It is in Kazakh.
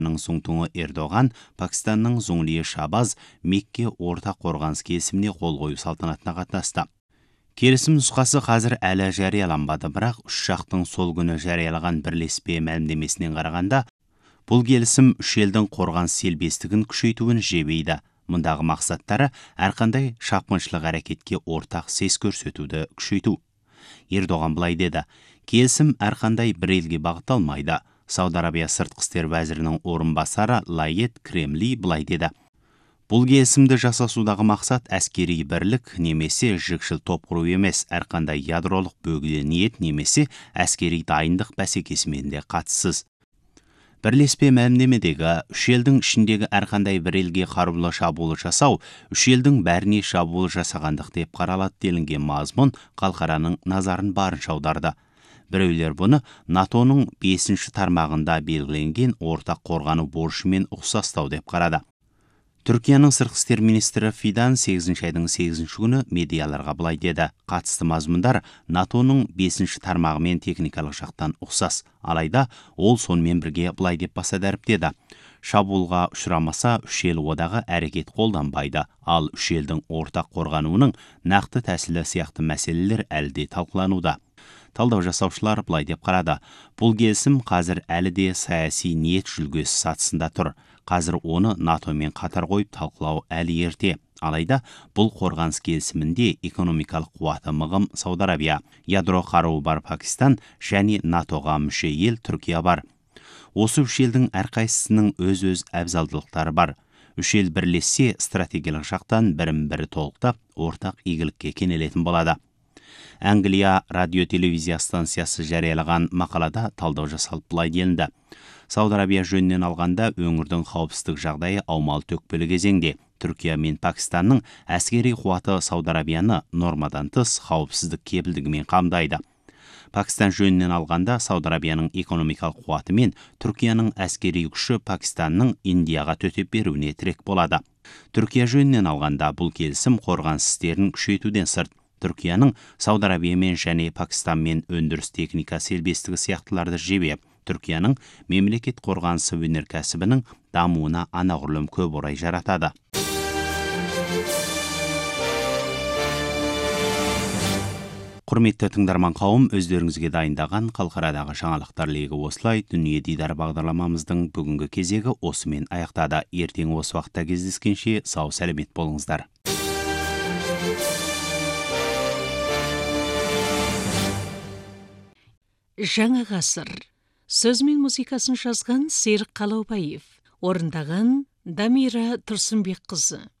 Суңтуңы Эрдоған Пакистанның Зуңли Шабаз Мекке ортақ қорғаныс келісіміне қол қою салтанатына қатынасты. Келісім нұсқасы қазір әлі жарияланбады, бірақ үш жақтың сол күні жариялаған бірлеспе мәлімдемесінен қарағанда, бұл келісім үш елдің қорғаныс селбестігін күшейтуін жебейді. Мұндағы мақсаттары әрқандай шапқыншылық әрекетке ортақ сес көрсетуді күшейту. Ердоған былай деді: келісім әрқандай бір елге бағытталмайды. Сауд Арабия сыртқы істер вәзірінің орынбасары Лайет Кремли былай деді: бұл келісімді жасасудағы мақсат әскери бірлік немесе жікшіл топ құру емес, әрқандай ядролық бөгде ниет немесе әскери дайындық бәсекесімен де қатыссыз. Бірлеспе мәлімдемедегі үш елдің ішіндегі әрқандай бір елге қарулы шабуыл жасау үш елдің бәріне шабуыл жасағандық деп қаралады делінген мазмұн халықараның назарын барынша аударды. Біреулер бұны НАТО-ның 5-ші тармағында белгіленген ортақ қорғану борышымен ұқсастау деп қарады. Түркияның сыртқы істер министрі Фидан 8-ші айдың 8-ші күні медиаларға былай деді: қатысты мазмұндар НАТО-ның 5-ші тармағымен техникалық жақтан ұқсас, алайда ол сонымен бірге былай деп баса дәріптеді: шабуылға ұшырамаса үш ел одағы әрекет қолданбайды, ал үш елдің ортақ қорғануының нақты тәсілі сияқты мәселелер әлі де талқылануда. Талдау жасаушылар былай деп қарады: бұл келісім қазір әлі де саяси ниет жүлгесі сатысында тұр. Қазір оны НАТО-мен қатар қойып талқылау әлі ерте. Алайда бұл қорғаныс келісімінде экономикалық қуаты мығым Сауд Арабия, ядро қаруы бар Пакистан және НАТО-ға мүше ел Түркия бар. Осы үш елдің әрқайсысының өз әбзалдылықтары бар. Үш ел бірлессе стратегиялық жақтан бірін-бірі толықтап, ортақ игілікке кенелетін болады. Англия радио-телевизия станциясы жариялаған мақалада талдау жасалып былай делінді: Сауд Арабия жөнінен алғанда өңірдің қауіпсіздік жағдайы аумалы-төкпелі кезеңде. Түркия мен Пакистанның әскери қуаты Сауд Арабияны нормадан тыс қауіпсіздік кепілдігімен қамдайды. Пакистан жөнінен алғанда Сауд Арабияның экономикалық қуаты мен Түркияның әскери күші Пакистанның Индияға төтеп беруіне тірек болады. Түркия жөнінен алғанда бұл келісім қорғаныс істерін күшейтуден сырт, Түркияның Сауд Арабиямен және Пакистанмен өндіріс техника селбестігі сияқтыларды жебеп, Түркияның мемлекет қорғанысы өнеркәсібінің дамуына анағұрлым көп орай жаратады. Құрметті тыңдарман қауым, өздеріңізге дайындаған халықарадағы жаңалықтар легі осылай. Дүние дидар бағдарламамыздың бүгінгі кезегі осымен аяқтады. Ертең осы уақытта кездескенше сау сәлемет болыңыздар. Жаңа ғасыр. Сөз мен музыкасын жазған Серік Қалаубаев, орындаған Дамира Тұрсынбекқызы.